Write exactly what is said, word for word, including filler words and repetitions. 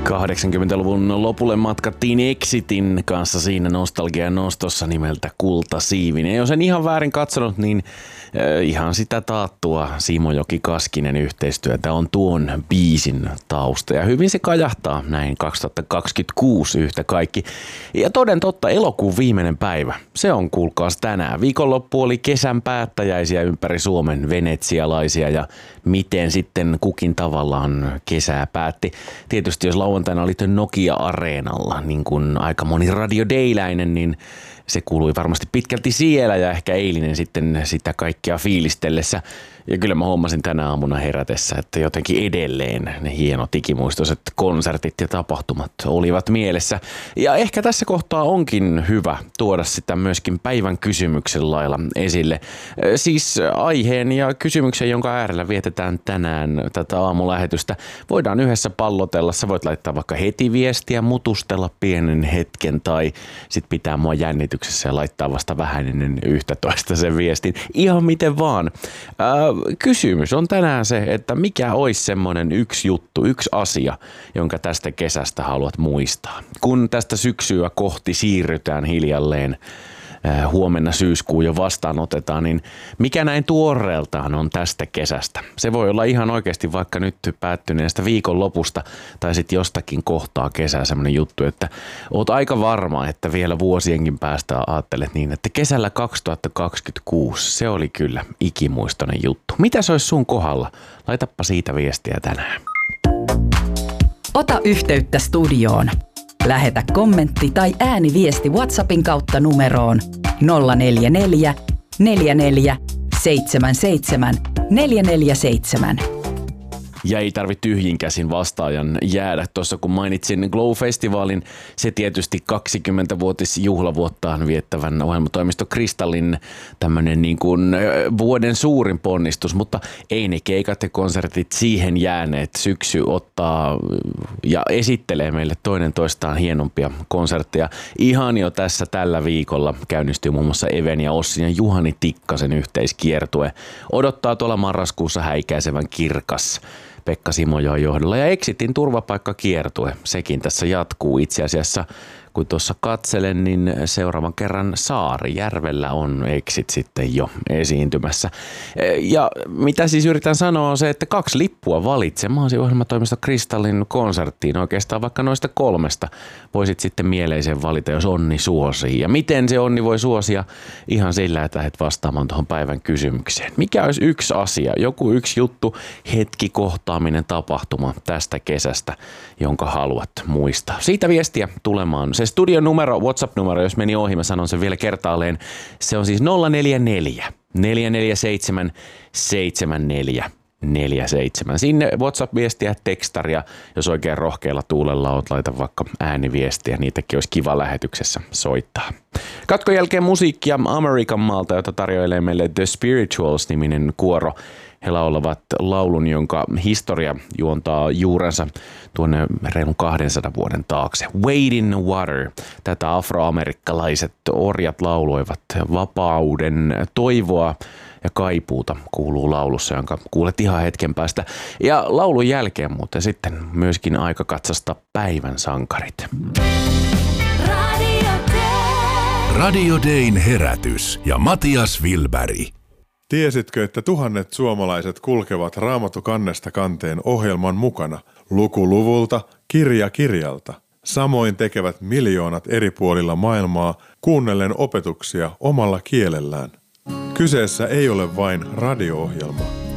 kahdeksankymmentäluvun lopulle matkattiin Exitin kanssa siinä nostalgian nostossa nimeltä Kultasiivinen. Ja jos en ihan väärin katsonut, niin äh, ihan sitä taattua Simojoki Kaskinen yhteistyötä on tuon biisin tausta. Ja hyvin se kajahtaa näin kaksituhattakaksikymmentäkuusi yhtä kaikki. Ja toden totta, elokuun viimeinen päivä, se on kuulkaas tänään. Viikonloppu oli kesän päättäjäisiä ympäri Suomen venetsialaisia ja miten sitten kukin tavallaan kesää päätti. Tietysti jos lauantaina oli Nokia-areenalla, niin kuin aika moni radiodeiläinen, niin se kuului varmasti pitkälti siellä ja ehkä eilinen sitten sitä kaikkea fiilistellessä. Ja kyllä mä huomasin tänä aamuna herätessä, että jotenkin edelleen ne hienot ikimuistoiset konsertit ja tapahtumat olivat mielessä. Ja ehkä tässä kohtaa onkin hyvä tuoda sitä myöskin päivän kysymyksen lailla esille. Siis aiheen ja kysymyksen, jonka äärellä vietetään tänään tätä aamulähetystä. Voidaan yhdessä pallotella. Sä voit laittaa vaikka heti viestiä, mutustella pienen hetken tai sit pitää mua jännityksessä ja laittaa vasta vähän ennen yhtätoista sen viestin. Ihan miten vaan. Ää, Kysymys on tänään se, että mikä olisi semmoinen yksi juttu, yksi asia, jonka tästä kesästä haluat muistaa. Kun tästä syksyä kohti siirrytään hiljalleen, äh, huomenna syyskuu jo vastaanotetaan, niin mikä näin tuoreeltaan on tästä kesästä? Se voi olla ihan oikeasti vaikka nyt päättyneestä viikonlopusta tai sitten jostakin kohtaa kesää semmoinen juttu, että oot aika varma, että vielä vuosienkin päästä ajattelet niin, että kesällä kaksituhattakaksikymmentäkuusi se oli kyllä ikimuistoinen juttu. Mitä se olisi sun kohdalla? Laitappa siitä viestiä tänään. Ota yhteyttä studioon. Lähetä kommentti tai ääniviesti WhatsAppin kautta numeroon nolla neljä neljä, neljä neljä, seitsemän seitsemän, neljä neljä seitsemän. Ja ei tarvitse tyhjin käsin vastaajan jäädä. Tuossa kun mainitsin Glow-festivaalin, se tietysti kaksikymmentävuotisjuhlavuottaan viettävän ohjelmatoimisto Kristallin tämmöinen niin kuin vuoden suurin ponnistus, mutta ei ne keikat ja konsertit siihen jääneet. Syksy ottaa ja esittelee meille toinen toistaan hienompia konsertteja. Ihan jo tässä tällä viikolla käynnistyy muun muassa Even ja Ossin ja Juhani Tikkasen yhteiskiertue. Odottaa tuolla marraskuussa häikäisevän kirkas Pekka Simojoen johdolla ja Exitin turvapaikkakiertue. Sekin tässä jatkuu itse asiassa. Kun tuossa katselen, niin seuraavan kerran Saarijärvellä on Exit sitten jo esiintymässä. Ja mitä siis yritän sanoa on se, että kaksi lippua valitsemaan se ohjelmatoimisto Kristallin konserttiin. Oikeastaan vaikka noista kolmesta voisit sitten mieleisen valita, jos onni suosii. Ja miten se onni voi suosia? Ihan sillä, että lähdet vastaamaan tuohon päivän kysymykseen. Mikä olisi yksi asia, joku yksi juttu, hetki, kohtaaminen, tapahtuma tästä kesästä, jonka haluat muistaa? Siitä viestiä tulemaan. Se studion numero, WhatsApp-numero, jos meni ohi, mä sanon sen vielä kertaalleen. Se on siis nolla neljä neljä, neljä neljä seitsemän, seitsemän neljä neljä seitsemän. Sinne WhatsApp-viestiä, tekstaria, jos oikein rohkealla tuulella oot, laita vaikka ääniviestiä. Niitäkin olisi kiva lähetyksessä soittaa. Katkon jälkeen musiikkia Amerikan maalta, jota tarjoilee meille The Spirituals-niminen kuoro. He laulavat laulun, jonka historia juontaa juurensa tuonne reilun kahdensadan vuoden taakse. Wade in the Water. Tätä afroamerikkalaiset orjat lauloivat vapauden toivoa ja kaipuuta kuuluu laulussa, jonka kuulet ihan hetken päästä. Ja laulun jälkeen muuten sitten myöskin aika katsasta päivän sankarit. Radio Dayn herätys ja Matias Wilberg. Tiesitkö, että tuhannet suomalaiset kulkevat Raamattu kannesta kanteen ohjelman mukana, luku luvulta, kirja kirjalta? Samoin tekevät miljoonat eri puolilla maailmaa kuunnellen opetuksia omalla kielellään. Kyseessä ei ole vain radio-ohjelma,